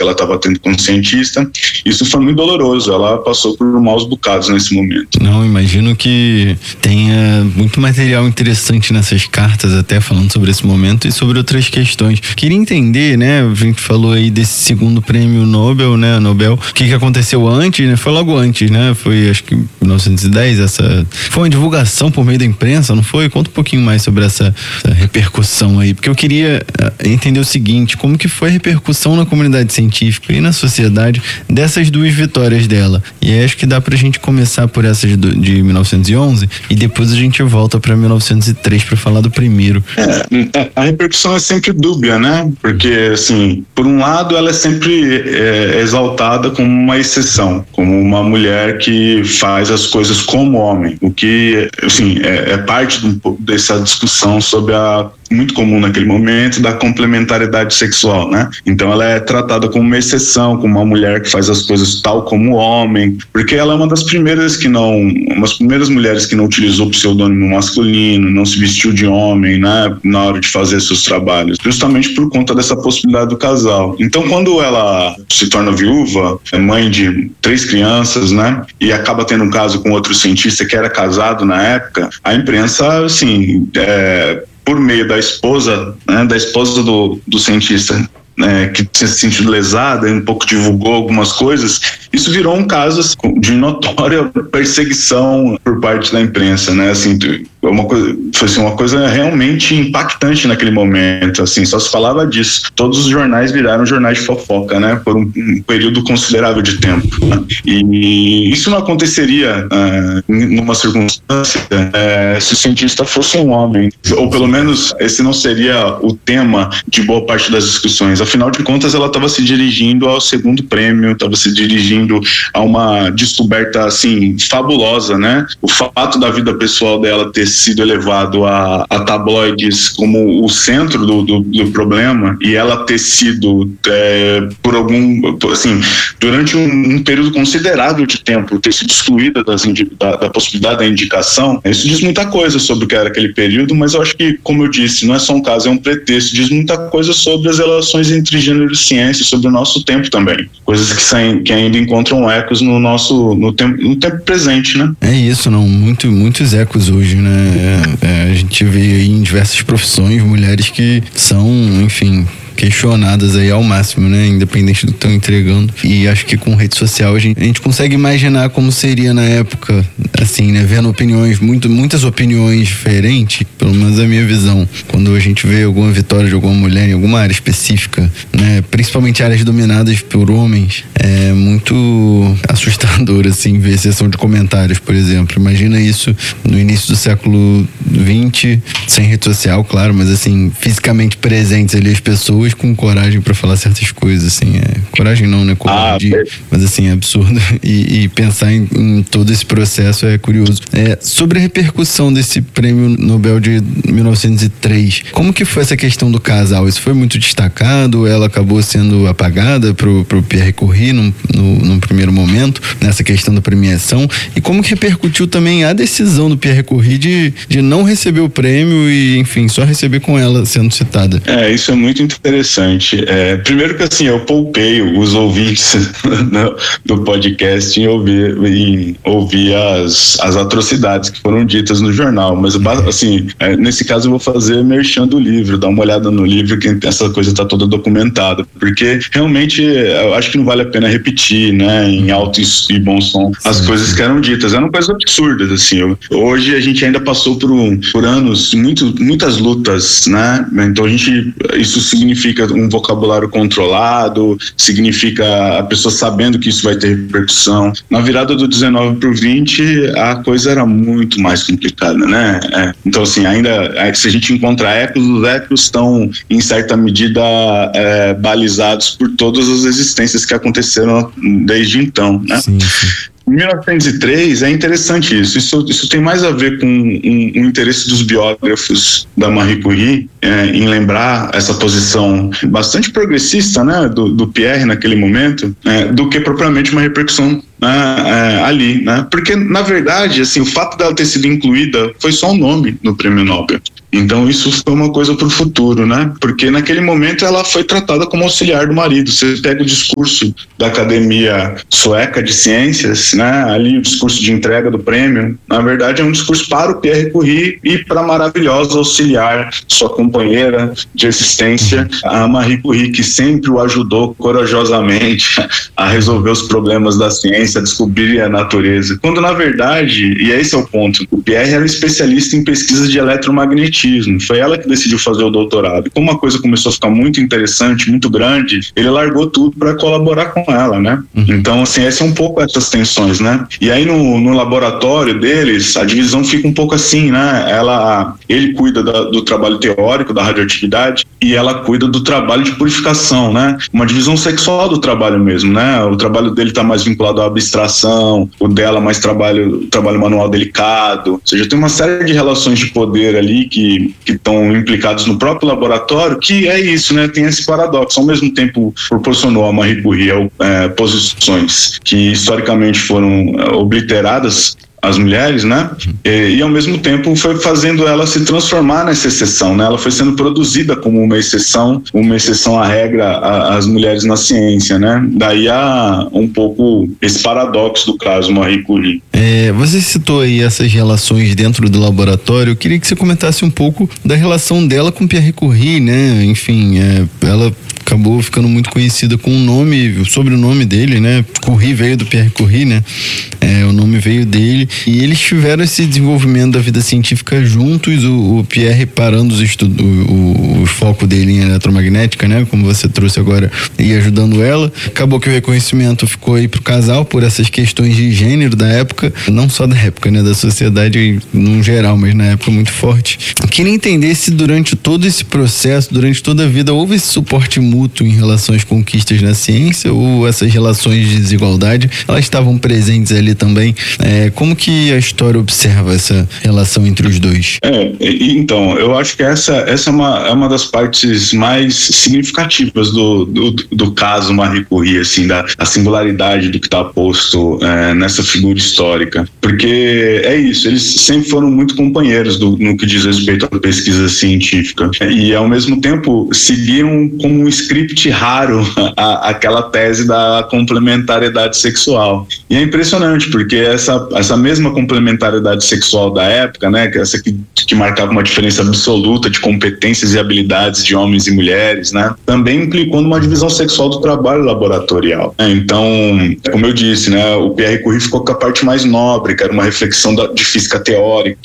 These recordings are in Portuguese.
ela estava tendo com o cientista. Isso foi muito doloroso, ela passou por maus bocados nesse momento. Não, imagino que tenha muito material interessante nessas cartas, até falando sobre esse momento e sobre outras questões. Queria entender, né, a gente falou aí desse segundo prêmio Nobel, né, o que aconteceu antes, né, foi logo antes, né, foi acho que em 1910, foi uma divulgação por meio da imprensa, não foi? Conta um pouquinho mais sobre essa repercussão aí, porque eu queria entender o seguinte, como que foi a repercussão na comunidade científica e na sociedade dessas duas vitórias dela. E aí acho que dá pra gente começar por essas de 1911 e depois a gente volta pra 1903 pra falar do primeiro. A repercussão é sempre dúbia, né? Porque, assim, por um lado ela é sempre exaltada como uma exceção, como uma mulher que faz as coisas como homem, o que, assim, é parte dessa discussão sobre muito comum naquele momento, da complementariedade sexual, né? Então ela é tratada como uma exceção, como uma mulher que faz as coisas tal como homem, porque ela é uma das primeiras mulheres que não utilizou pseudônimo masculino, não se vestiu de homem, né? Na hora de fazer seus trabalhos, justamente por conta dessa possibilidade do casal. Então quando ela se torna viúva, é mãe de 3 crianças, né? E acaba tendo um caso com outro cientista que era casado na época, a imprensa, assim, por meio da esposa, né, do cientista, que tinha se sentido lesada, um pouco divulgou algumas coisas, isso virou um caso assim, de notória perseguição por parte da imprensa, né? Assim, foi assim, uma coisa realmente impactante naquele momento, assim, só se falava disso. Todos os jornais viraram jornais de fofoca, né? Por um período considerável de tempo. Né? E isso não aconteceria numa circunstância se o cientista fosse um homem, ou pelo menos esse não seria o tema de boa parte das discussões. Afinal de contas, ela estava se dirigindo ao segundo prêmio, estava se dirigindo a uma descoberta, assim, fabulosa, né? O fato da vida pessoal dela ter sido elevado a tabloides como o centro do problema, e ela ter sido, durante um período considerável de tempo, ter sido excluída da possibilidade da indicação, isso diz muita coisa sobre o que era aquele período, mas eu acho que, como eu disse, não é só um caso, é um pretexto, diz muita coisa sobre as relações entre gênero e ciência, sobre o nosso tempo também. Coisas que ainda encontram ecos no tempo presente, né? É isso, não? Muitos ecos hoje, né? A gente vê aí em diversas profissões mulheres que são, enfim, questionadas aí ao máximo, né? Independente do que estão entregando. E acho que com rede social a gente consegue imaginar como seria na época, assim, né? Vendo muitas opiniões diferentes, pelo menos a minha visão. Quando a gente vê alguma vitória de alguma mulher em alguma área específica, né? Principalmente áreas dominadas por homens, é muito assustador, assim, ver sessão de comentários, por exemplo. Imagina isso no início do século XX, sem rede social, claro, mas assim, fisicamente presentes ali as pessoas com coragem pra falar certas coisas, assim, coragem não, né, covardia, mas assim, é absurdo, e pensar em todo esse processo é curioso. Sobre a repercussão desse prêmio Nobel de 1903, como que foi essa questão do casal? Isso foi muito destacado? Ela acabou sendo apagada pro Pierre Curie num primeiro momento, nessa questão da premiação, e como que repercutiu também a decisão do Pierre Curie de não receber o prêmio e, enfim, só receber com ela sendo citada? Isso é muito interessante. Primeiro que, assim, eu poupei os ouvintes do podcast em ouvir as atrocidades que foram ditas no jornal, mas, assim, nesse caso eu vou fazer merchan do livro, dar uma olhada no livro, que essa coisa está toda documentada, porque realmente eu acho que não vale a pena repetir, né, em alto e bom som, as coisas que eram ditas, eram coisas absurdas, assim. Hoje a gente ainda passou por anos, muitas lutas, né, então isso significa um vocabulário controlado, significa a pessoa sabendo que isso vai ter repercussão. Na virada do 19 para o 20, a coisa era muito mais complicada, né? Então, assim, ainda se a gente encontra ecos, os ecos estão, em certa medida, balizados por todas as existências que aconteceram desde então, né? Sim. Em 1903 é interessante isso tem mais a ver com o interesse dos biógrafos da Marie Curie em lembrar essa posição bastante progressista, né, do Pierre naquele momento, do que propriamente uma repercussão ali, né? Porque, na verdade, assim, o fato dela ter sido incluída foi só um nome no Prêmio Nobel. Então isso foi uma coisa para o futuro, né? Porque naquele momento ela foi tratada como auxiliar do marido. Você pega o discurso da Academia Sueca de Ciências, né? Ali o discurso de entrega do prêmio, na verdade é um discurso para o Pierre Curie e para a maravilhosa auxiliar, sua companheira de existência, a Marie Curie, que sempre o ajudou corajosamente a resolver os problemas da ciência, a descobrir a natureza. Quando na verdade, e esse é o ponto, o Pierre era especialista em pesquisas de eletromagnetismo. Foi ela que decidiu fazer o doutorado. Como a coisa começou a ficar muito interessante, muito grande, ele largou tudo para colaborar com ela, né? Então, assim, esse é um pouco essas tensões, né? E aí no laboratório deles, a divisão fica um pouco assim, né? Ele cuida do trabalho teórico da radioatividade e ela cuida do trabalho de purificação, né? Uma divisão sexual do trabalho mesmo, né? O trabalho dele está mais vinculado à abstração, o dela mais trabalho manual delicado. Ou seja, tem uma série de relações de poder ali que estão implicados no próprio laboratório, que é isso, né? Tem esse paradoxo. Ao mesmo tempo, proporcionou a Marie Curie posições que historicamente foram obliteradas as mulheres, né? E ao mesmo tempo foi fazendo ela se transformar nessa exceção, né? Ela foi sendo produzida como uma exceção à regra, às mulheres na ciência, né? Daí há um pouco esse paradoxo do caso Marie Curie. Você citou aí essas relações dentro do laboratório. Eu queria que você comentasse um pouco da relação dela com Pierre Curie, né? Enfim, ela acabou ficando muito conhecida com o sobrenome dele, né? Curie veio do Pierre Curie, né? O nome veio dele. E eles tiveram esse desenvolvimento da vida científica juntos, o Pierre parando os estudos, o foco dele em eletromagnética, né? Como você trouxe agora, e ajudando ela. Acabou que o reconhecimento ficou aí pro casal por essas questões de gênero da época, não só da época, né? Da sociedade no geral, mas na época muito forte. Queria entender se durante todo esse processo, durante toda a vida, houve esse suporte mútuo em relação às conquistas na ciência, ou essas relações de desigualdade, elas estavam presentes ali também. Como que a história observa essa relação entre os dois? Então, eu acho que essa é uma das partes mais significativas do caso Marie Curie, assim, a singularidade do que está posto nessa figura histórica, porque é isso, eles sempre foram muito companheiros no que diz respeito à pesquisa científica, e ao mesmo tempo seguiam como um script raro aquela tese da complementariedade sexual. E é impressionante, porque essa mesma complementariedade sexual da época, né, essa que marcava uma diferença absoluta de competências e habilidades de homens e mulheres, né, também implicou numa divisão sexual do trabalho laboratorial. Então, como eu disse, né, o Pierre Curie ficou com a parte mais nobre, que era uma reflexão de física teórica,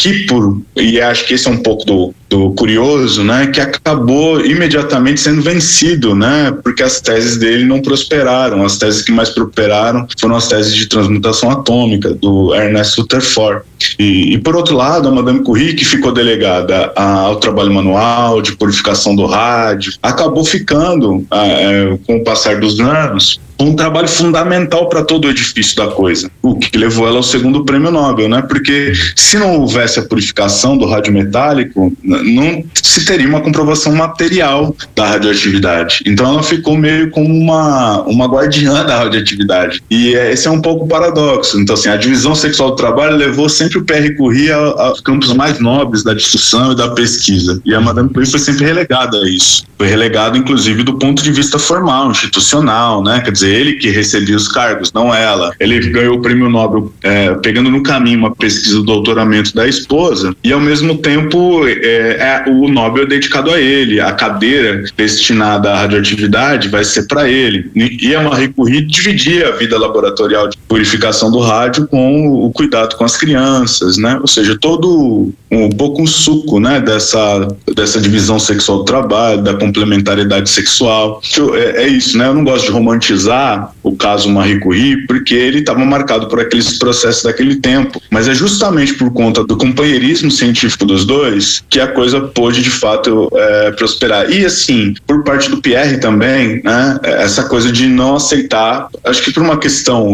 e acho que esse é um pouco do curioso, né, que acabou imediatamente sendo vencido, né, porque as teses dele não prosperaram. As teses que mais prosperaram foram as teses de transmutação atômica do Ernest Rutherford. E por outro lado, a Madame Curie, que ficou delegada ao trabalho manual, de purificação do rádio, acabou ficando, com o passar dos anos, um trabalho fundamental para todo o edifício da coisa, o que levou ela ao segundo prêmio Nobel, né? Porque se não houvesse a purificação do rádio metálico, não se teria uma comprovação material da radioatividade. Então ela ficou meio como uma guardiã da radioatividade. E esse é um pouco o paradoxo. Então, assim, a divisão sexual do trabalho levou sempre o Pierre Curie aos campos mais nobres da discussão e da pesquisa. E a Madame Curie foi sempre relegada a isso. Foi relegado, inclusive, do ponto de vista formal, institucional, né? Quer dizer, ele que recebia os cargos, não ela. Ele ganhou o prêmio Nobel pegando no caminho uma pesquisa do doutoramento da esposa, e ao mesmo tempo o Nobel é dedicado a ele. A cadeira destinada à radioatividade vai ser para ele. E a Marie Curie dividia a vida laboratorial de purificação do rádio com o cuidado com as crianças, né? Ou seja, todo um pouco um suco, né, dessa divisão sexual do trabalho, da complementariedade sexual. É isso, né? Eu não gosto de romantizar o caso Marie Curie, porque ele estava marcado por aqueles processos daquele tempo, mas é justamente por conta do companheirismo científico dos dois que a coisa pôde de fato prosperar. E assim, por parte do Pierre também, né, essa coisa de não aceitar, acho que por uma questão de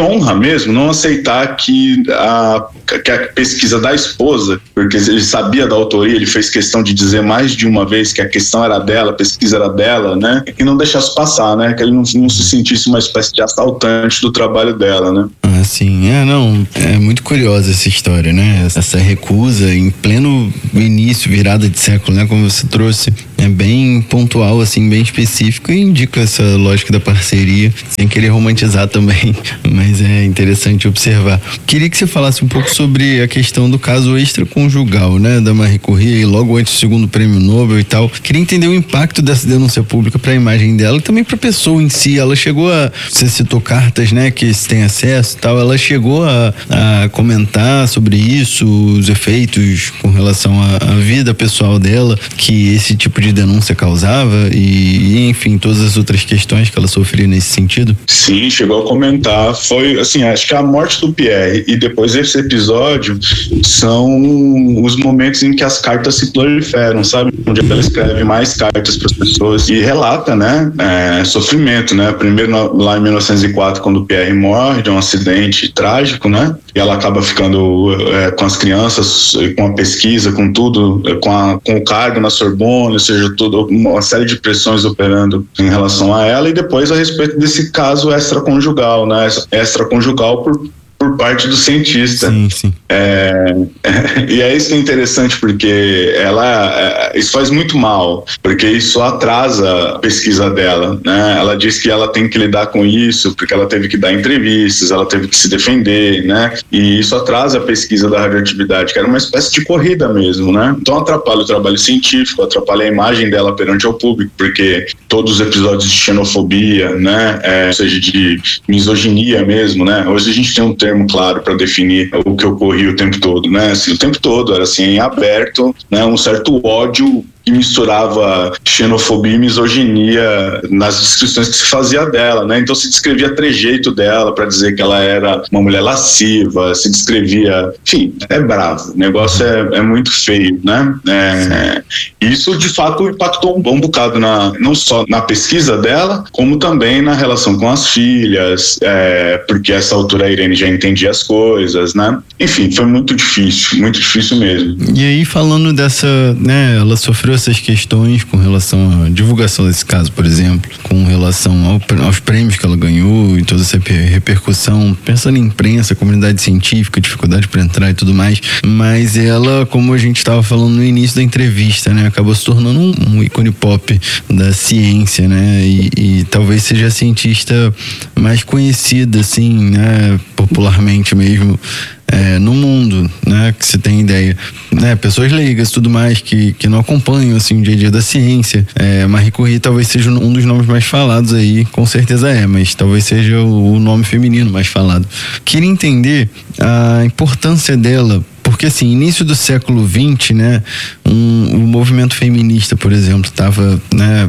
honra mesmo não aceitar que a pesquisa da esposa, porque ele sabia da autoria, ele fez questão de dizer mais de uma vez que a questão era dela, a pesquisa era dela, né? E não deixasse passar, né? Que ele não se sentisse uma espécie de assaltante do trabalho dela, né? Ah, sim. É muito curiosa essa história, né? Essa recusa em pleno início, virada de século, né? Como você trouxe, é bem pontual, assim, bem específico e indica essa lógica da parceria, sem querer romantizar também, mas é interessante observar. Queria que você falasse um pouco sobre a questão do caso extraconjugal, né? Da Marie Curie, logo antes do segundo prêmio Nobel e tal. Queria entender o impacto dessa denúncia pública para a imagem dela e também para a pessoa em si. Ela chegou você citou cartas, né? Que se tem acesso e tal, ela chegou a comentar sobre isso, os efeitos com relação à vida pessoal dela, que esse tipo de denúncia causava e enfim, todas as outras questões que ela sofria nesse sentido? Sim, chegou a comentar. Foi, assim, acho que a morte do Pierre e depois esse episódio são os momentos em que as cartas se proliferam, sabe? Onde ela escreve mais cartas para as pessoas e relata, né, sofrimento, né? Primeiro lá em 1904, quando o Pierre morre de um acidente trágico, né? E ela acaba ficando com as crianças, com a pesquisa, com tudo, com o cargo na Sorbonne, ou seja, tudo, uma série de pressões operando em relação a ela, e depois a respeito desse caso extraconjugal, né? Extraconjugal por parte do cientista. Sim, sim. E é isso que é interessante, porque isso faz muito mal, porque isso atrasa a pesquisa dela, né? Ela diz que ela tem que lidar com isso, porque ela teve que dar entrevistas, ela teve que se defender, né? E isso atrasa a pesquisa da radioatividade, que era uma espécie de corrida mesmo, né? Então atrapalha o trabalho científico, atrapalha a imagem dela perante ao público, porque todos os episódios de xenofobia, né? Ou seja, de misoginia mesmo, né? Hoje a gente tem um termo claro para definir o que ocorria o tempo todo, né? Assim, o tempo todo era assim, em aberto, né? Um certo ódio que misturava xenofobia e misoginia nas descrições que se fazia dela, né? Então se descrevia trejeito dela para dizer que ela era uma mulher lasciva, se descrevia, enfim, é bravo, o negócio é muito feio, né? Isso de fato impactou um bom bocado não só na pesquisa dela, como também na relação com as filhas, porque a essa altura a Irene já entendia as coisas, né? Enfim, foi muito difícil mesmo. E aí, falando dessa, né, ela sofreu essas questões com relação à divulgação desse caso, por exemplo, com relação aos prêmios que ela ganhou e toda essa repercussão, pensando em imprensa, comunidade científica, dificuldade para entrar e tudo mais, mas ela, como a gente estava falando no início da entrevista, né, acabou se tornando um ícone pop da ciência, né, e talvez seja a cientista mais conhecida, assim, né, popularmente mesmo, no mundo, né, que você tem ideia, né, pessoas leigas, tudo mais, que não acompanham, assim, o dia a dia da ciência. Marie Curie talvez seja um dos nomes mais falados aí, com certeza mas talvez seja o nome feminino mais falado. Queria entender a importância dela, porque assim, início do século XX, né, o movimento feminista, por exemplo, estava, né,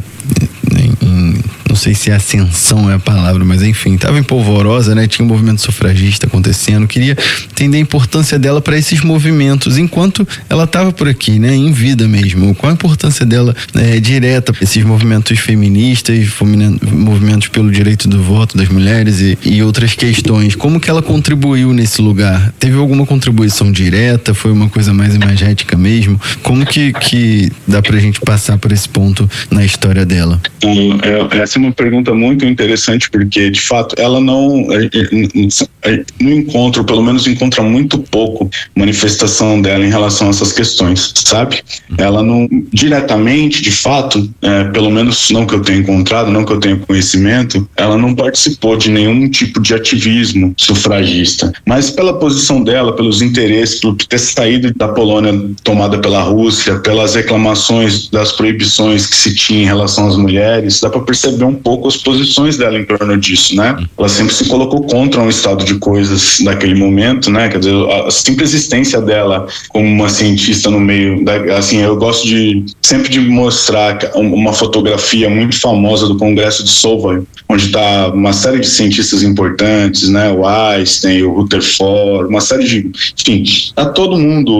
não sei se ascensão é a palavra, mas enfim, estava em polvorosa, né? Tinha um movimento sufragista acontecendo. Queria entender a importância dela para esses movimentos, enquanto ela estava por aqui, né? Em vida mesmo. Qual a importância dela direta para esses movimentos feministas, movimentos pelo direito do voto das mulheres e outras questões? Como que ela contribuiu nesse lugar? Teve alguma contribuição direta? Foi uma coisa mais imagética mesmo? Como que dá pra gente passar por esse ponto na história dela? Essa é uma pergunta muito interessante, porque de fato ela não encontra, ou pelo menos encontra muito pouco manifestação dela em relação a essas questões, sabe? Ela não diretamente, de fato, pelo menos não que eu tenha encontrado, não que eu tenha conhecimento, ela não participou de nenhum tipo de ativismo sufragista, mas pela posição dela, pelos interesses, por ter saído da Polônia tomada pela Rússia, pelas reclamações das proibições que se tinha em relação às mulheres, dá para perceber um pouco as posições dela em torno disso, né? Ela sempre se colocou contra um estado de coisas naquele momento, né? Quer dizer, a simples existência dela como uma cientista no meio assim, eu gosto sempre de mostrar uma fotografia muito famosa do Congresso de Solvay, onde está uma série de cientistas importantes, né? O Einstein, o Rutherford, uma série de, enfim, tá todo mundo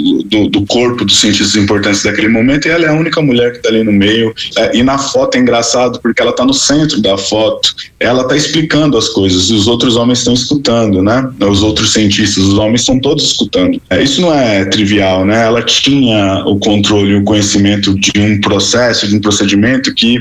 do corpo dos cientistas importantes daquele momento, e ela é a única mulher que está ali no meio, e na foto é engraçado engraçado porque ela está no centro da foto, ela está explicando as coisas e os outros homens estão escutando, né? Os outros cientistas, os homens estão todos escutando. Isso não é trivial, né? Ela tinha o controle, o conhecimento de um processo, de um procedimento que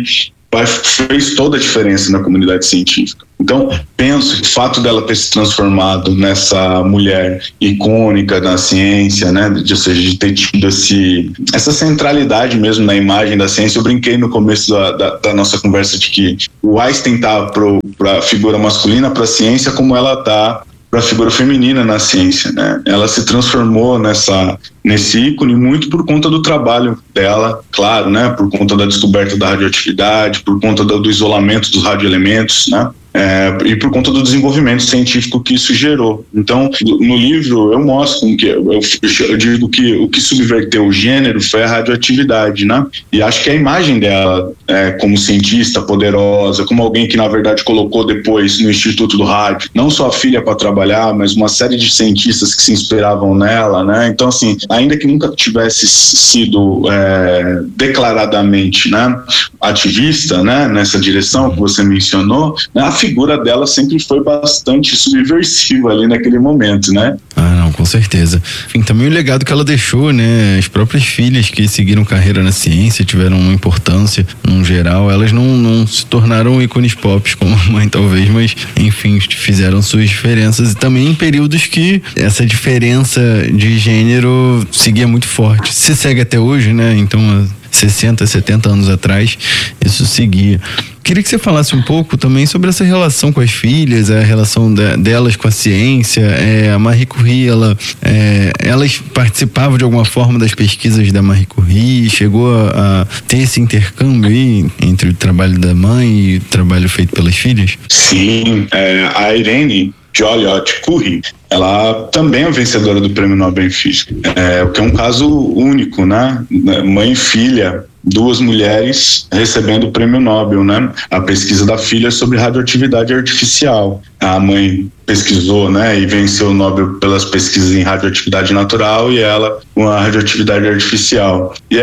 fez toda a diferença na comunidade científica. Então, penso que o fato dela ter se transformado nessa mulher icônica na ciência, né, ou seja, de ter tido essa centralidade mesmo na imagem da ciência. Eu brinquei no começo da nossa conversa de que o Einstein tá para a figura masculina, para a ciência, como ela tá para a figura feminina na ciência, né? Ela se transformou nesse ícone muito por conta do trabalho dela, claro, né? Por conta da descoberta da radioatividade, por conta do isolamento dos radioelementos, né? E por conta do desenvolvimento científico que isso gerou. Então, no livro eu mostro que eu digo que o que subverteu o gênero foi a radioatividade, né? E acho que a imagem dela como cientista poderosa, como alguém que na verdade colocou depois no Instituto do Rádio não só a filha para trabalhar, mas uma série de cientistas que se inspiravam nela, né? Então, assim, ainda que nunca tivesse sido declaradamente, né, ativista, né, nessa direção que você mencionou, né, a figura dela sempre foi bastante subversiva ali naquele momento, né? Não, com certeza. Enfim, também o legado que ela deixou, né? As próprias filhas que seguiram carreira na ciência, tiveram uma importância, no geral, elas não se tornaram ícones pop como a mãe, talvez, mas, enfim, fizeram suas diferenças, e também em períodos que essa diferença de gênero seguia muito forte. Se segue até hoje, né? Então, 60, 70 anos atrás, isso seguia. Queria que você falasse um pouco também sobre essa relação com as filhas, a relação delas com a ciência. A Marie Curie, elas participavam de alguma forma das pesquisas da Marie Curie, chegou a ter esse intercâmbio aí entre o trabalho da mãe e o trabalho feito pelas filhas? Sim, a Irene Joliot-Curie, ela também é vencedora do Prêmio Nobel em Física, o que é um caso único, né? Mãe e filha, duas mulheres recebendo o Prêmio Nobel, né? A pesquisa da filha sobre radioatividade artificial. A mãe pesquisou, né, e venceu o Nobel pelas pesquisas em radioatividade natural, e ela com a radioatividade artificial. E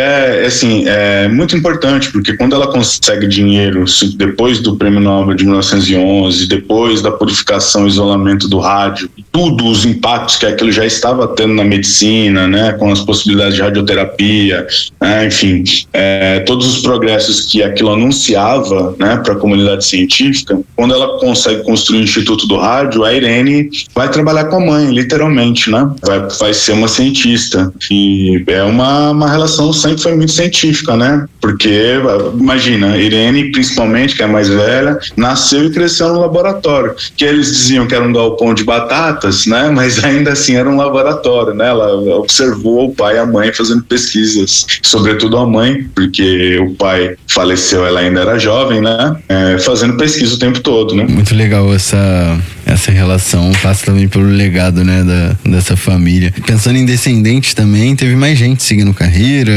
é muito importante, porque quando ela consegue dinheiro depois do Prêmio Nobel de 1911, depois da purificação e isolamento do rádio, tudo os impactos que aquilo já estava tendo na medicina, né, com as possibilidades de radioterapia, né, enfim, todos os progressos que aquilo anunciava, né, para a comunidade científica. Quando ela consegue construir o Instituto do Rádio, a Irene vai trabalhar com a mãe, literalmente, né? Vai ser uma cientista. E é uma relação sempre foi muito científica, né? Porque, imagina, a Irene, principalmente, que é a mais velha, nasceu e cresceu no laboratório, que eles diziam que era um galpão de batatas, né? Mas ainda assim era um laboratório, né? Ela observou o pai e a mãe fazendo pesquisas, sobretudo a mãe, porque o pai faleceu, ela ainda era jovem, né? Fazendo pesquisa o tempo todo, né? Muito legal essa relação, passa também pelo legado, né, dessa família. Pensando em descendentes também, teve mais gente seguindo carreira,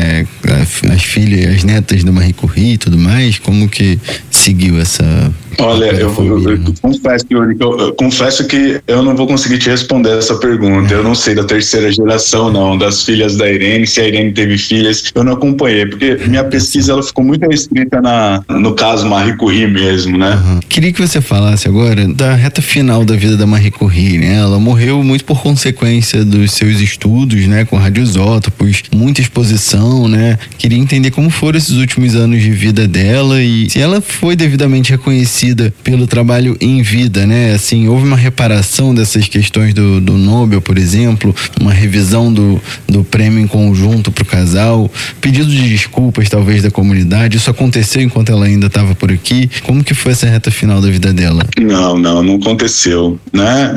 as filhas, as netas da Marie Curie e tudo mais. Como que seguiu essa... Olha, eu confesso que eu não vou conseguir te responder essa pergunta. Eu não sei da terceira geração, não, das filhas da Irene, se a Irene teve filhas, eu não acompanhei, porque minha pesquisa ela ficou muito restrita no caso Marie Curie mesmo, né? Queria que você falasse agora da reta final da vida da Marie Curie, né? Ela morreu muito por consequência dos seus estudos, né, com radioisótopos, muita exposição, né? Queria entender como foram esses últimos anos de vida dela e se ela foi devidamente reconhecida pelo trabalho em vida, né? Assim, houve uma reparação dessas questões do Nobel, por exemplo, uma revisão do prêmio em conjunto para o casal, pedido de desculpas talvez da comunidade. Isso aconteceu enquanto ela ainda estava por aqui? Como que foi essa reta final da vida dela? Não aconteceu, né?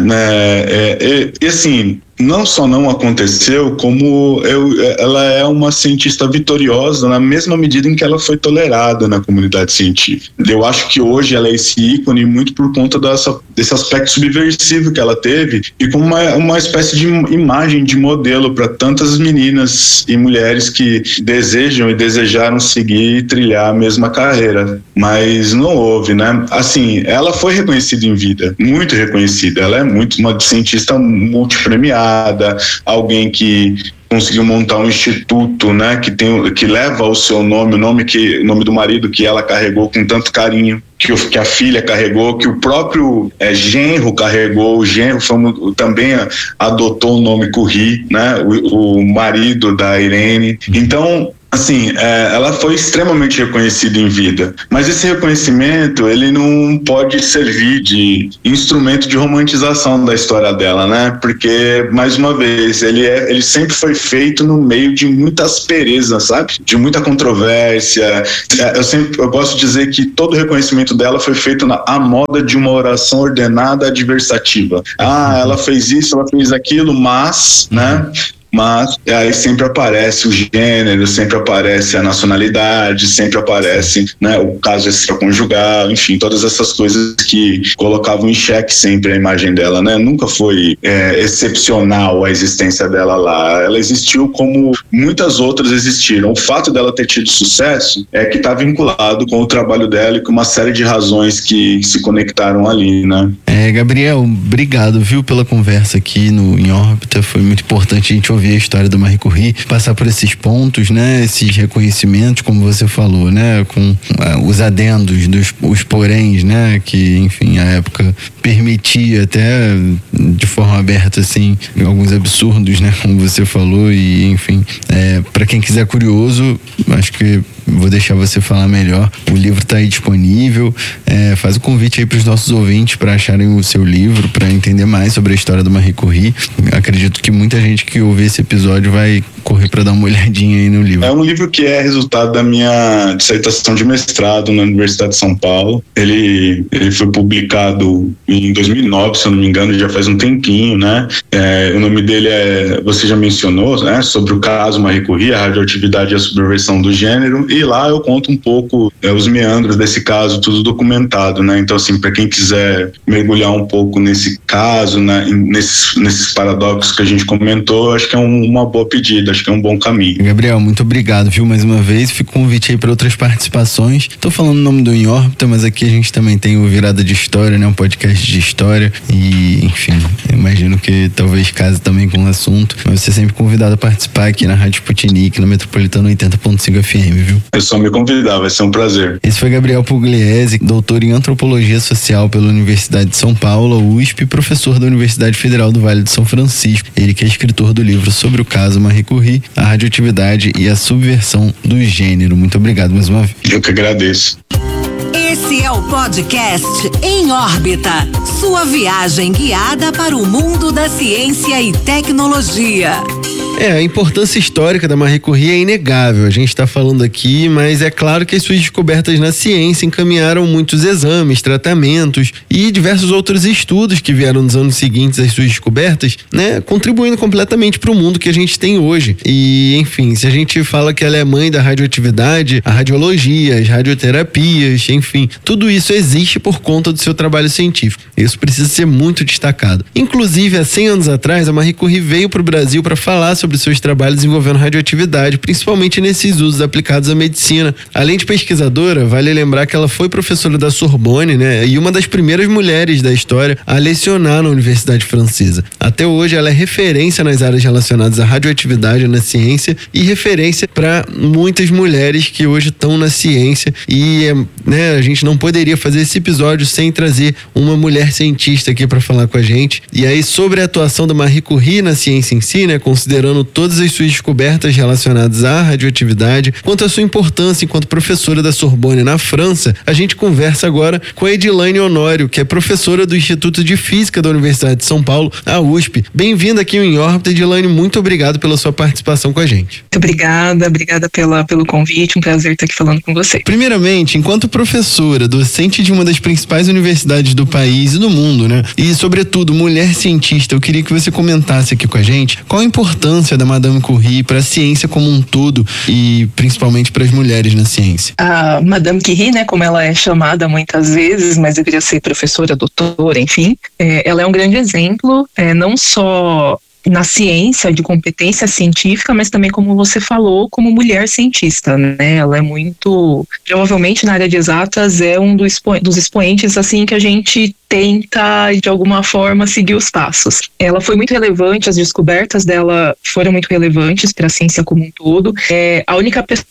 E assim, não só não aconteceu, como ela é uma cientista vitoriosa na mesma medida em que ela foi tolerada na comunidade científica. Eu acho que hoje ela é esse ícone muito por conta desse aspecto subversivo que ela teve e como uma espécie de imagem de modelo para tantas meninas e mulheres que desejam e desejaram seguir e trilhar a mesma carreira. mas não houve, né? Assim, ela foi reconhecida em vida, muito reconhecida. Ela é uma cientista multipremiada, alguém que conseguiu montar um instituto, né, que leva o seu nome, o nome do marido que ela carregou com tanto carinho, que a filha carregou, que o próprio genro carregou. O genro também adotou o nome Curie, né, o marido da Irene. Então, assim, ela foi extremamente reconhecida em vida, mas esse reconhecimento, ele não pode servir de instrumento de romantização da história dela, né? Porque, mais uma vez, ele sempre foi feito no meio de muita aspereza, sabe? De muita controvérsia. Eu gosto de dizer que todo o reconhecimento dela foi feito à moda de uma oração ordenada adversativa. Ela fez isso, ela fez aquilo, mas, né? Mas aí sempre aparece o gênero, sempre aparece a nacionalidade, sempre aparece, né, o caso extraconjugal, enfim, todas essas coisas que colocavam em xeque sempre a imagem dela, né? Nunca foi excepcional a existência dela lá. Ela existiu como muitas outras existiram. O fato dela ter tido sucesso é que está vinculado com o trabalho dela e com uma série de razões que se conectaram ali, né? Gabriel, obrigado, viu, pela conversa aqui no Em Órbita. Foi muito importante a gente ouvir a história do Marie Curie, passar por esses pontos, né, esses reconhecimentos, como você falou, né, com os adendos, os poréns, né, que, enfim, a época permitia até de forma aberta, assim, alguns absurdos, né, como você falou, e, enfim, para quem quiser curioso, acho que vou deixar você falar melhor. O livro está aí disponível. Faz o convite aí para os nossos ouvintes para acharem o seu livro, para entender mais sobre a história do Marie Curie. Acredito que muita gente que ouvir esse episódio vai correr para dar uma olhadinha aí no livro. É um livro que é resultado da minha dissertação de mestrado na Universidade de São Paulo. Ele foi publicado em 2009, se eu não me engano, já faz um tempinho, né? O nome dele você já mencionou, né? Sobre o caso Marie Curie, a radioatividade e a subversão do gênero. E lá eu conto um pouco os meandros desse caso, tudo documentado, né? Então, assim, para quem quiser mergulhar um pouco nesse caso, né, nesses paradoxos que a gente comentou, acho que é uma boa pedida, acho que é um bom caminho. Gabriel, muito obrigado, viu, mais uma vez. Fico convite aí para outras participações. Tô falando o nome do Em Órbita, mas aqui a gente também tem o Virada de História, né? Um podcast de história e, enfim, eu imagino que talvez case também com o assunto, mas você é sempre convidado a participar aqui na Rádio Sputnik, na Metropolitana 80.5 FM, viu? É só me convidar, vai ser um prazer. Esse foi Gabriel Pugliese, doutor em Antropologia Social pela Universidade de São Paulo, USP, professor da Universidade Federal do Vale de São Francisco. Ele que é escritor do livro sobre o caso Marie Curie, a radioatividade e a subversão do gênero. Muito obrigado mais uma vez. Eu que agradeço. Esse é o podcast Em Órbita, sua viagem guiada para o mundo da ciência e tecnologia. A importância histórica da Marie Curie é inegável. A gente está falando aqui, mas é claro que as suas descobertas na ciência encaminharam muitos exames, tratamentos e diversos outros estudos que vieram nos anos seguintes às suas descobertas, né, contribuindo completamente para o mundo que a gente tem hoje. E, enfim, se a gente fala que ela é mãe da radioatividade, a radiologia, as radioterapias, enfim, tudo isso existe por conta do seu trabalho científico. Isso precisa ser muito destacado. Inclusive, há 100 anos atrás, a Marie Curie veio para o Brasil para falar sobre seus trabalhos envolvendo radioatividade, principalmente nesses usos aplicados à medicina. Além de pesquisadora, vale lembrar que ela foi professora da Sorbonne, né, e uma das primeiras mulheres da história a lecionar na Universidade Francesa. Até hoje, ela é referência nas áreas relacionadas à radioatividade na ciência e referência para muitas mulheres que hoje estão na ciência e, né, a gente não poderia fazer esse episódio sem trazer uma mulher cientista aqui para falar com a gente. E aí, sobre a atuação da Marie Curie na ciência em si, né, considerando todas as suas descobertas relacionadas à radioatividade, quanto à sua importância enquanto professora da Sorbonne na França, a gente conversa agora com a Edilane Honório, que é professora do Instituto de Física da Universidade de São Paulo, a USP. Bem-vinda aqui ao Em Órbita, Edilane, muito obrigado pela sua participação com a gente. Muito obrigada pelo convite, um prazer estar aqui falando com você. Primeiramente, enquanto professora, docente de uma das principais universidades do país e do mundo, né, e sobretudo mulher cientista, eu queria que você comentasse aqui com a gente qual a importância da Madame Curie para a ciência como um todo e principalmente para as mulheres na ciência. A Madame Curie, né, como ela é chamada muitas vezes, mas deveria ser professora, doutora, enfim, ela é um grande exemplo, não só na ciência, de competência científica, mas também, como você falou, como mulher cientista, né? Ela é muito, provavelmente na área de exatas, é um dos expoentes, assim, que a gente tenta, de alguma forma, seguir os passos. Ela foi muito relevante, as descobertas dela foram muito relevantes para a ciência como um todo. É a única pessoa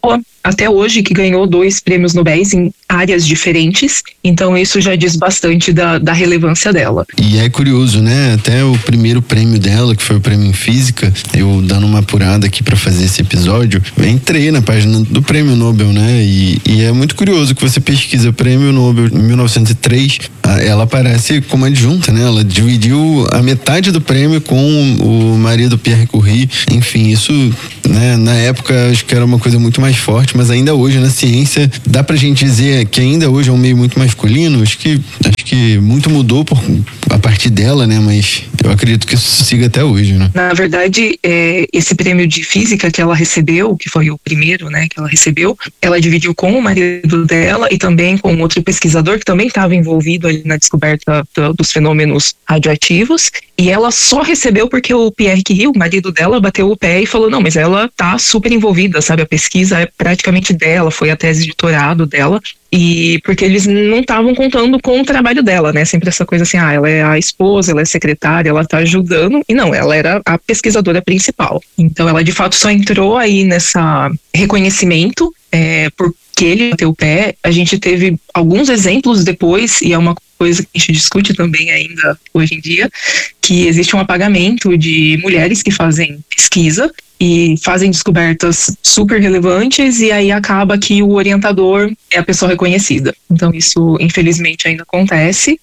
até hoje que ganhou 2 prêmios Nobel em áreas diferentes, então isso já diz bastante da relevância dela. E é curioso, né? Até o primeiro prêmio dela, que foi o prêmio em física, eu dando uma apurada aqui para fazer esse episódio, entrei na página do prêmio Nobel, né? E é muito curioso que você pesquisa o prêmio Nobel em 1903, ela aparece como adjunta, né? Ela dividiu a metade do prêmio com o marido Pierre Curie. Enfim, isso, né, na época acho que era uma coisa muito mais forte, mas ainda hoje na ciência dá pra gente dizer que ainda hoje é um meio muito masculino. Acho que muito mudou a partir dela, né? Mas eu acredito que isso siga até hoje, né? Na verdade, esse prêmio de física que ela recebeu, que foi o primeiro, né, que ela recebeu, ela dividiu com o marido dela e também com outro pesquisador que também estava envolvido ali na descoberta dos fenômenos radioativos, e ela só recebeu porque o Pierre Curie, o marido dela, bateu o pé e falou, não, mas ela tá super envolvida, sabe? A pesquisa é praticamente dela, foi a tese de doutorado dela, e porque eles não estavam contando com o trabalho dela, né? Sempre essa coisa assim, ela é a esposa, ela é secretária, ela tá ajudando, e não, ela era a pesquisadora principal. Então ela de fato só entrou aí nessa reconhecimento, porque ele bateu o pé. A gente teve alguns exemplos depois, e é uma coisa que a gente discute também ainda hoje em dia, que existe um apagamento de mulheres que fazem pesquisa e fazem descobertas super relevantes, e aí acaba que o orientador é a pessoa reconhecida. Então isso, infelizmente, ainda acontece.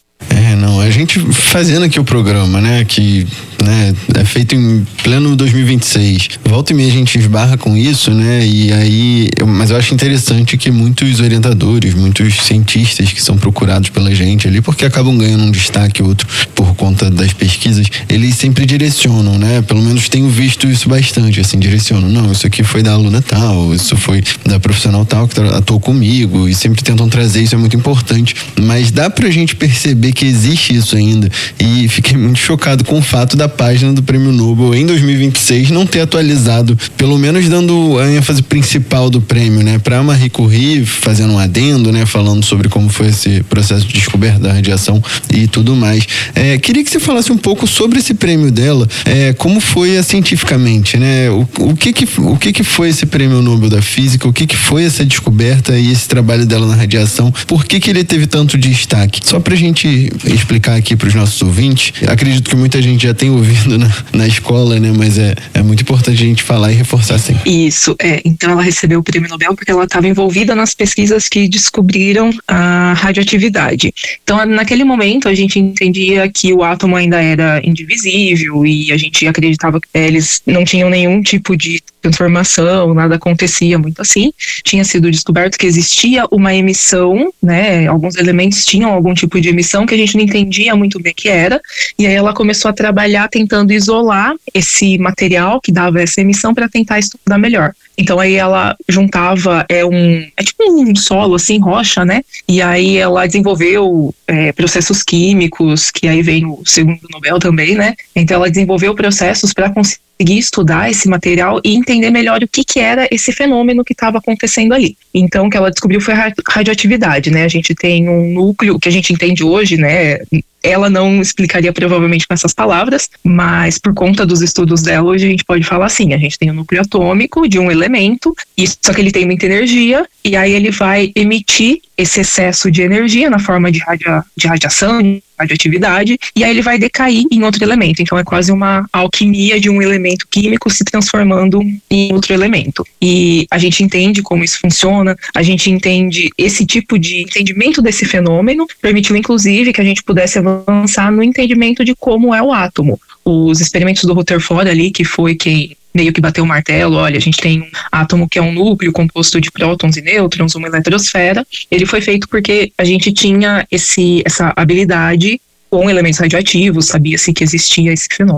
A gente fazendo aqui o programa, né, que, né, é feito em pleno 2026. Volta e meia a gente esbarra com isso, né, e aí, mas eu acho interessante que muitos orientadores, muitos cientistas que são procurados pela gente ali, porque acabam ganhando um destaque ou outro por conta das pesquisas, eles sempre direcionam, né, pelo menos tenho visto isso bastante, assim, direcionam, não, isso aqui foi da aluna tal, isso foi da profissional tal que atuou comigo, e sempre tentam trazer, isso é muito importante, mas dá pra gente perceber que existe isso ainda, e fiquei muito chocado com o fato da página do Prêmio Nobel em 2026 não ter atualizado, pelo menos dando a ênfase principal do prêmio, né, para Marie Curie, fazendo um adendo, né, falando sobre como foi esse processo de descoberta da radiação e tudo mais. Queria que você falasse um pouco sobre esse prêmio dela, como foi cientificamente, né, o que foi esse Prêmio Nobel da Física, o que foi essa descoberta e esse trabalho dela na radiação, por que ele teve tanto destaque? Só pra gente explicar aqui para os nossos ouvintes, acredito que muita gente já tem ouvido na escola, né? Mas é muito importante a gente falar e reforçar sempre. Isso, então ela recebeu o Prêmio Nobel porque ela estava envolvida nas pesquisas que descobriram a radioatividade. Então, naquele momento, a gente entendia que o átomo ainda era indivisível e a gente acreditava que eles não tinham nenhum tipo de transformação, nada acontecia muito assim. Tinha sido descoberto que existia uma emissão, né? Alguns elementos tinham algum tipo de emissão que a gente não entendia muito bem o que era, e aí ela começou a trabalhar tentando isolar esse material que dava essa emissão para tentar estudar melhor. Então aí ela juntava, tipo um solo assim, rocha, né? E aí ela desenvolveu processos químicos, que aí vem o segundo Nobel também, né? Então ela desenvolveu processos para conseguir estudar esse material e entender melhor o que era esse fenômeno que estava acontecendo ali. Então o que ela descobriu foi a radioatividade, né? A gente tem um núcleo que a gente entende hoje, né? Ela não explicaria provavelmente com essas palavras, mas por conta dos estudos dela, hoje a gente pode falar assim, a gente tem um núcleo atômico de um elemento, só que ele tem muita energia, e aí ele vai emitir esse excesso de energia na forma de radiação, de radioatividade, e aí ele vai decair em outro elemento. Então é quase uma alquimia de um elemento químico se transformando em outro elemento. E a gente entende como isso funciona, a gente entende esse tipo de entendimento desse fenômeno, permitiu inclusive que a gente pudesse avançar no entendimento de como é o átomo. Os experimentos do Rutherford ali, que foi quem meio que bateu o martelo, olha, a gente tem um átomo que é um núcleo composto de prótons e nêutrons, uma eletrosfera. Ele foi feito porque a gente tinha essa habilidade com elementos radioativos, sabia-se que existia esse fenômeno.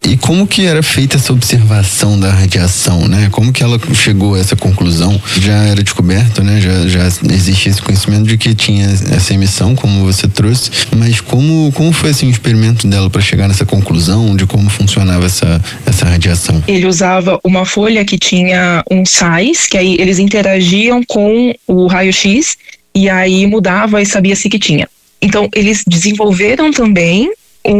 E como que era feita essa observação da radiação, né? Como que ela chegou a essa conclusão? Já era descoberto, né? Já existe esse conhecimento de que tinha essa emissão, como você trouxe, mas como foi assim o experimento dela para chegar nessa conclusão de como funcionava essa radiação? Ele usava uma folha que tinha uns sais, que aí eles interagiam com o raio-x e aí mudava e sabia-se que tinha. Então, eles desenvolveram também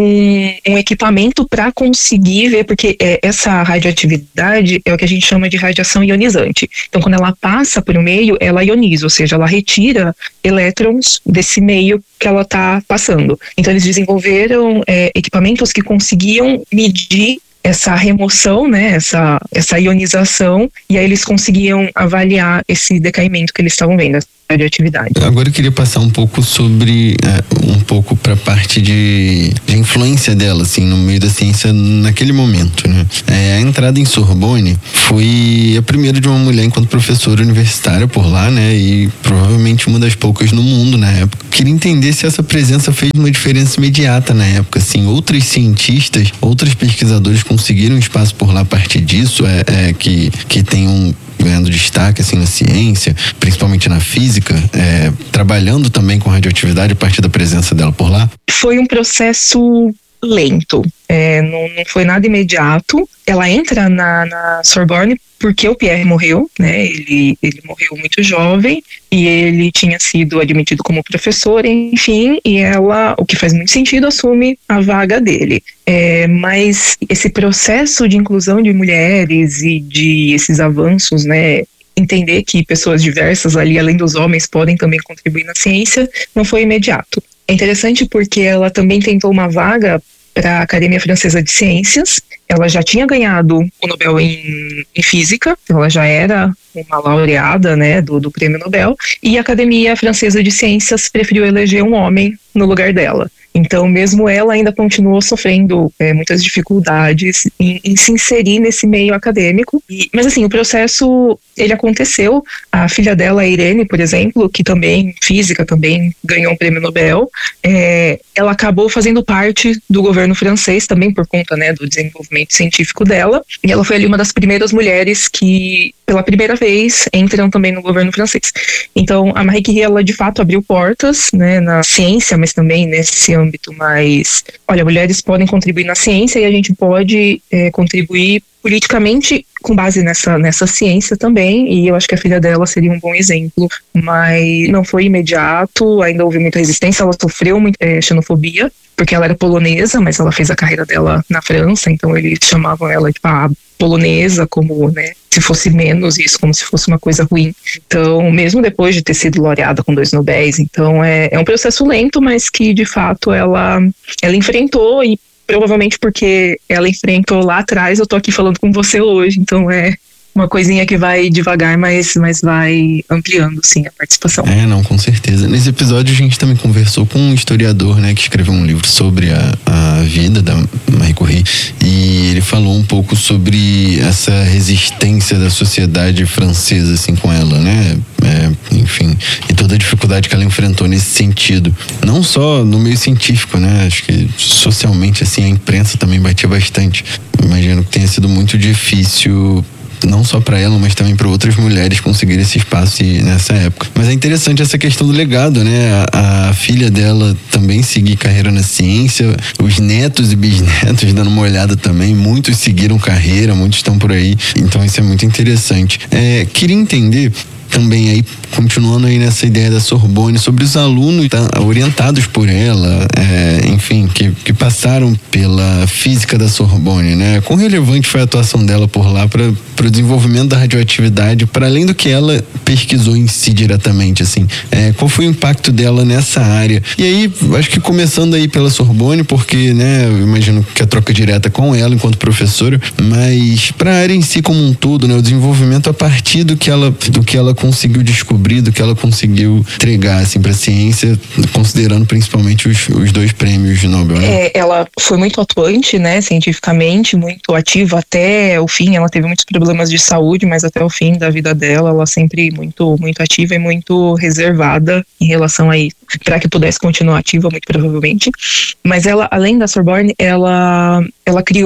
um equipamento para conseguir ver, porque essa radioatividade é o que a gente chama de radiação ionizante. Então, quando ela passa por um meio, ela ioniza, ou seja, ela retira elétrons desse meio que ela está passando. Então, eles desenvolveram equipamentos que conseguiam medir essa remoção, né, essa ionização, e aí eles conseguiam avaliar esse decaimento que eles estavam vendo, essa radioatividade. Agora eu queria passar um pouco sobre, um pouco para a parte de influência dela, assim, no meio da ciência naquele momento, né? A entrada em Sorbonne foi a primeira de uma mulher enquanto professora universitária por lá, né? E provavelmente uma das poucas no mundo na época. Queria entender se essa presença fez uma diferença imediata na época, assim, outros cientistas, outros pesquisadores conseguiram espaço por lá a partir disso, que tenham ganhando destaque assim na ciência, principalmente na física, trabalhando também com radioatividade a partir da presença dela por lá? Foi um processo lento, não foi nada imediato. Ela entra na Sorbonne porque o Pierre morreu, né? Ele morreu muito jovem e ele tinha sido admitido como professor, enfim, e ela, o que faz muito sentido, assume a vaga dele. Mas esse processo de inclusão de mulheres e de esses avanços, né? Entender que pessoas diversas ali, além dos homens, podem também contribuir na ciência, não foi imediato. É interessante porque ela também tentou uma vaga para a Academia Francesa de Ciências. Ela já tinha ganhado o Nobel em Física, ela já era uma laureada, né, do Prêmio Nobel, e a Academia Francesa de Ciências preferiu eleger um homem no lugar dela. Então, mesmo ela ainda continuou sofrendo muitas dificuldades em se inserir nesse meio acadêmico. Mas, assim, o processo, ele aconteceu. A filha dela, a Irene, por exemplo, que também, física, também ganhou um prêmio Nobel, ela acabou fazendo parte do governo francês também por conta, né, do desenvolvimento científico dela. E ela foi ali uma das primeiras mulheres que, pela primeira vez, entram também no governo francês. Então, a Marie Curie, ela de fato abriu portas, né, na ciência, mas também nesse âmbito mais, olha, mulheres podem contribuir na ciência e a gente pode contribuir politicamente com base nessa ciência também, e eu acho que a filha dela seria um bom exemplo, mas não foi imediato, ainda houve muita resistência, ela sofreu muita xenofobia, porque ela era polonesa, mas ela fez a carreira dela na França, então eles chamavam ela de polonesa, como, né, se fosse menos isso, como se fosse uma coisa ruim. Então, mesmo depois de ter sido laureada com 2 Nobéis, então é um processo lento, mas que de fato ela enfrentou, e provavelmente porque ela enfrentou lá atrás, eu tô aqui falando com você hoje, então é uma coisinha que vai devagar, mas vai ampliando, sim, a participação. Não, com certeza. Nesse episódio a gente também conversou com um historiador, né, que escreveu um livro sobre a vida da Marie Curie, e ele falou um pouco sobre essa resistência da sociedade francesa, assim, com ela, né, enfim, e toda a dificuldade que ela enfrentou nesse sentido. Não só no meio científico, né, acho que socialmente, assim, a imprensa também batia bastante. Imagino que tenha sido muito difícil, não só para ela, mas também para outras mulheres conseguirem esse espaço nessa época. Mas é interessante essa questão do legado, né? A filha dela também seguir carreira na ciência, os netos e bisnetos dando uma olhada também, muitos seguiram carreira, muitos estão por aí, então isso é muito interessante. Queria entender também aí, continuando aí nessa ideia da Sorbonne, sobre os alunos orientados por ela, enfim, que passaram pela física da Sorbonne, né? Quão relevante foi a atuação dela por lá para o desenvolvimento da radioatividade, para além do que ela pesquisou em si diretamente, assim? Qual foi o impacto dela nessa área? E aí, acho que começando aí pela Sorbonne, porque, né, eu imagino que a troca direta com ela enquanto professora, mas para a área em si como um todo, né, o desenvolvimento a partir do que ela conseguiu descobrir, do que ela conseguiu entregar, assim, para a ciência, considerando principalmente os 2 prêmios de Nobel, né? Ela foi muito atuante, né, cientificamente, muito ativa até o fim. Ela teve muitos problemas de saúde, mas até o fim da vida dela, ela sempre muito, muito ativa e muito reservada em relação a isso, para que pudesse continuar ativa, muito provavelmente. Mas ela, além da Sorbonne, ela criou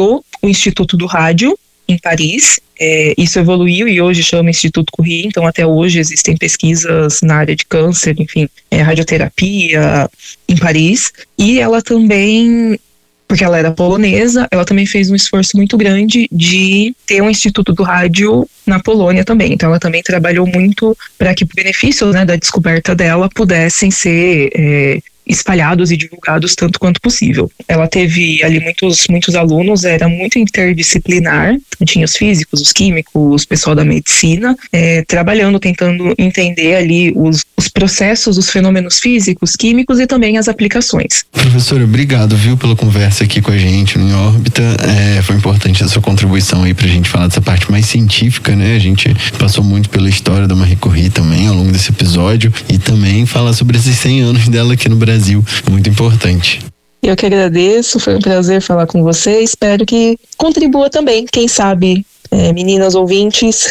o Instituto do Rádio, em Paris. Isso evoluiu e hoje chama Instituto Curie, então até hoje existem pesquisas na área de câncer, enfim, radioterapia em Paris. E ela também, porque ela era polonesa, ela também fez um esforço muito grande de ter um Instituto do Rádio na Polônia também. Então ela também trabalhou muito para que os benefícios, né, da descoberta dela pudessem ser espalhados e divulgados tanto quanto possível. Ela teve ali muitos alunos, era muito interdisciplinar, tinha os físicos, os químicos, o pessoal da medicina, trabalhando, tentando entender ali os processos, os fenômenos físicos, químicos e também as aplicações. Professora, obrigado, viu, pela conversa aqui com a gente no Em Órbita. Foi importante a sua contribuição aí pra gente falar dessa parte mais científica, né? A gente passou muito pela história da Marie Curie também ao longo desse episódio e também falar sobre esses 100 anos dela aqui no Brasil. Muito importante. Eu que agradeço, foi um prazer falar com você, espero que contribua também, quem sabe meninas ouvintes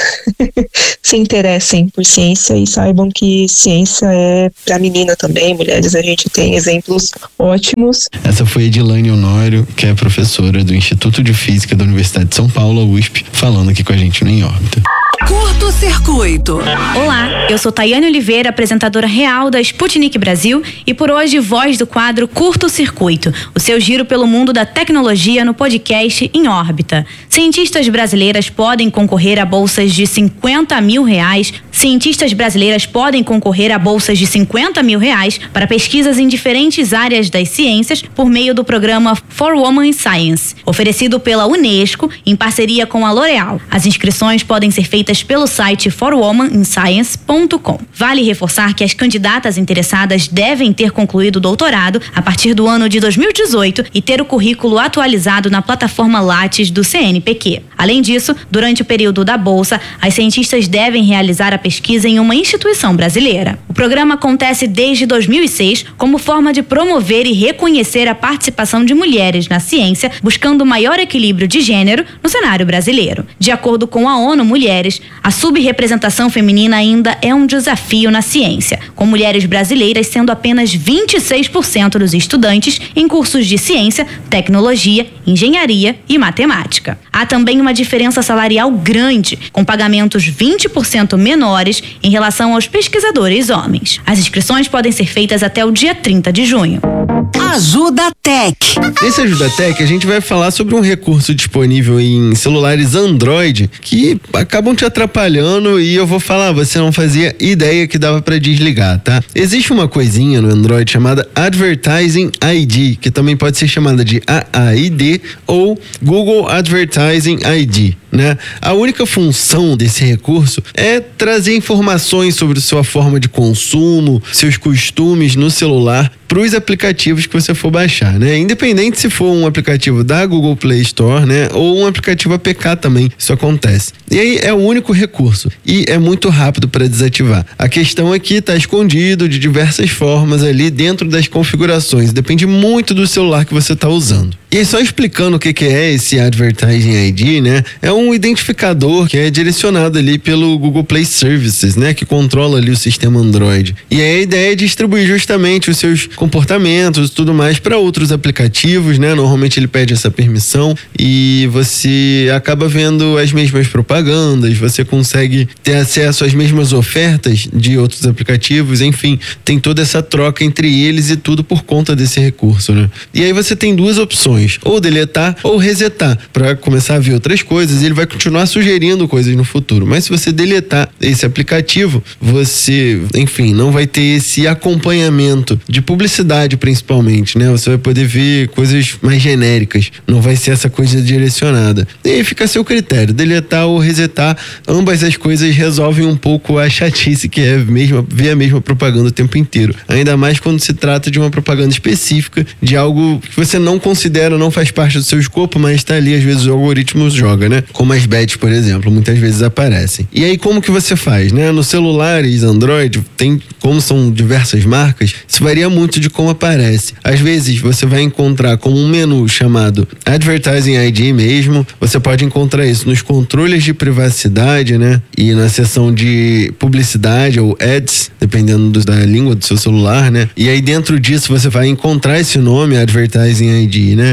se interessem por ciência e saibam que ciência é para menina também, mulheres, a gente tem exemplos ótimos. Essa foi Edilane Honório, que é professora do Instituto de Física da Universidade de São Paulo, USP, falando aqui com a gente no Em Órbita. Curto Circuito. Olá, eu sou Tayane Oliveira, apresentadora real da Sputnik Brasil e por hoje voz do quadro Curto Circuito, o seu giro pelo mundo da tecnologia no podcast Em Órbita. Cientistas brasileiras podem concorrer a bolsas de R$50 mil. Cientistas brasileiras podem concorrer a bolsas de R$50 mil para pesquisas em diferentes áreas das ciências por meio do programa For Women in Science, oferecido pela Unesco em parceria com a L'Oréal. As inscrições podem ser feitas pelo site forwomaninscience.com. Vale reforçar que as candidatas interessadas devem ter concluído o doutorado a partir do ano de 2018 e ter o currículo atualizado na plataforma Lattes do CNPq. Além disso, durante o período da bolsa, as cientistas devem realizar a pesquisa em uma instituição brasileira. O programa acontece desde 2006 como forma de promover e reconhecer a participação de mulheres na ciência, buscando maior equilíbrio de gênero no cenário brasileiro. De acordo com a ONU Mulheres, a subrepresentação feminina ainda é um desafio na ciência, com mulheres brasileiras sendo apenas 26% dos estudantes em cursos de ciência, tecnologia, engenharia e matemática. Há também uma diferença salarial grande, com pagamentos 20% menores em relação aos pesquisadores homens. As inscrições podem ser feitas até o dia 30 de junho. Ajuda Tech. Nesse Ajuda Tech, a gente vai falar sobre um recurso disponível em celulares Android que acabam te atrapalhando e eu vou falar, você não fazia ideia que dava pra desligar, tá? Existe uma coisinha no Android chamada Advertising ID, que também pode ser chamada de AAID ou Google Advertising ID, né? A única função desse recurso é trazer informações sobre sua forma de consumo, seus costumes no celular para os aplicativos que você for baixar, né? Independente se for um aplicativo da Google Play Store, né? Ou um aplicativo APK também, isso acontece. E aí é o único recurso e é muito rápido para desativar. A questão é que está escondido de diversas formas ali dentro das configurações, depende muito do celular que você está usando. E aí, só explicando o que é esse Advertising ID, né? É um identificador que é direcionado ali pelo Google Play Services, né? Que controla ali o sistema Android. E aí a ideia é distribuir justamente os seus comportamentos e tudo mais para outros aplicativos, né? Normalmente ele pede essa permissão e você acaba vendo as mesmas propagandas, você consegue ter acesso às mesmas ofertas de outros aplicativos, enfim, tem toda essa troca entre eles e tudo por conta desse recurso, né? E aí você tem duas opções, ou deletar ou resetar, para começar a ver outras coisas e ele vai continuar sugerindo coisas no futuro. Mas se você deletar esse aplicativo, você, enfim, não vai ter esse acompanhamento de publicidade principalmente, né? Você vai poder ver coisas mais genéricas, não vai ser essa coisa direcionada. E aí fica a seu critério, deletar ou resetar, ambas as coisas resolvem um pouco a chatice que é ver a mesma propaganda o tempo inteiro. Ainda mais quando se trata de uma propaganda específica, de algo que você não considera, não faz parte do seu escopo, mas está ali, às vezes o algoritmo joga, né? Como as bets, por exemplo, muitas vezes aparecem. E aí como que você faz, né? Nos celulares Android, tem, como são diversas marcas, isso varia muito de como aparece. Às vezes você vai encontrar como um menu chamado Advertising ID mesmo, você pode encontrar isso nos controles de privacidade, né? E na seção de publicidade ou ads, dependendo da língua do seu celular, né? E aí dentro disso você vai encontrar esse nome, Advertising ID, né?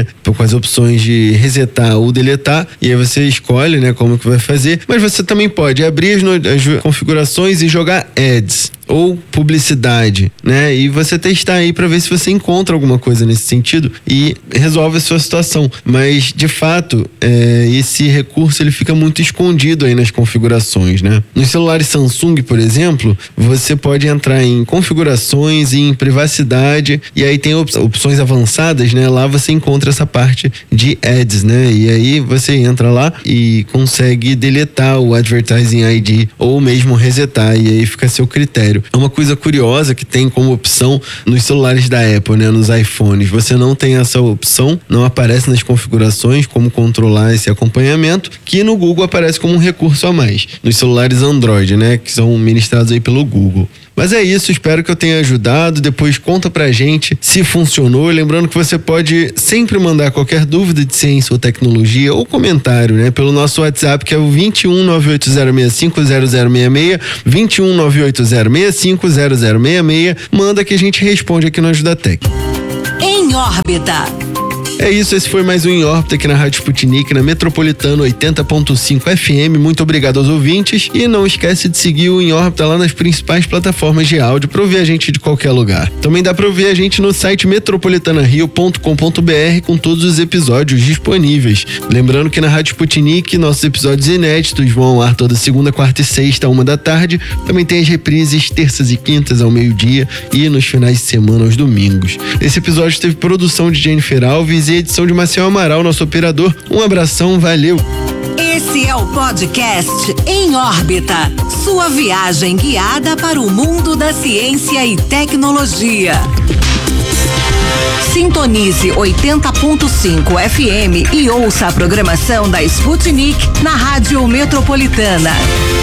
né? Com as opções de resetar ou deletar, e aí você escolhe, né, como que vai fazer, mas você também pode abrir as configurações e jogar ads ou publicidade, né? E você testar aí para ver se você encontra alguma coisa nesse sentido e resolve a sua situação. Mas, de fato, esse recurso ele fica muito escondido aí nas configurações, né? Nos celulares Samsung, por exemplo, você pode entrar em configurações e em privacidade, e aí tem opções avançadas, né? Lá você encontra essa parte de ads, né? E aí você entra lá e consegue deletar o Advertising ID ou mesmo resetar, e aí fica a seu critério. Uma coisa curiosa que tem como opção nos celulares da Apple, né, nos iPhones, você não tem essa opção, não aparece nas configurações como controlar esse acompanhamento, que no Google aparece como um recurso a mais, nos celulares Android, né, que são ministrados aí pelo Google. Mas é isso, espero que eu tenha ajudado. Depois conta pra gente se funcionou. Lembrando que você pode sempre mandar qualquer dúvida de ciência ou tecnologia ou comentário, né, pelo nosso WhatsApp, que é o 21 98065 0066, 21 98065 0066. Manda que a gente responde aqui no Ajuda Tech. Em órbita. É isso, esse foi mais um Em Órbita aqui na Rádio Sputnik, na Metropolitana 80.5 FM. Muito obrigado aos ouvintes e não esquece de seguir o Em Órbita lá nas principais plataformas de áudio para ouvir a gente de qualquer lugar. Também dá para ouvir a gente no site metropolitanario.com.br com todos os episódios disponíveis. Lembrando que na Rádio Sputnik nossos episódios inéditos vão ao ar toda segunda, quarta e sexta, 13h. Também tem as reprises terças e quintas ao meio-dia e nos finais de semana aos domingos. Esse episódio teve produção de Jennifer Alves e edição de Marcel Amaral, nosso operador. Um abração, valeu! Esse é o podcast Em Órbita, sua viagem guiada para o mundo da ciência e tecnologia. Sintonize 80.5 FM e ouça a programação da Sputnik na Rádio Metropolitana.